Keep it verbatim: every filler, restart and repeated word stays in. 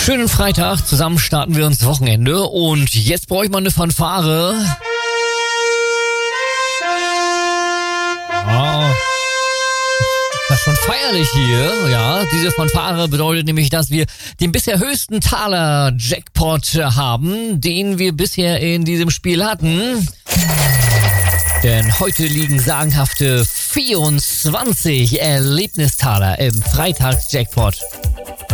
Schönen Freitag, zusammen starten wir ins Wochenende und jetzt brauche ich mal eine Fanfare. Ah, das ist schon feierlich hier, ja. Diese Fanfare bedeutet nämlich, dass wir den bisher höchsten Taler-Jackpot haben, den wir bisher in diesem Spiel hatten. Denn heute liegen sagenhafte vierundzwanzig Erlebnistaler im Freitags-Jackpot.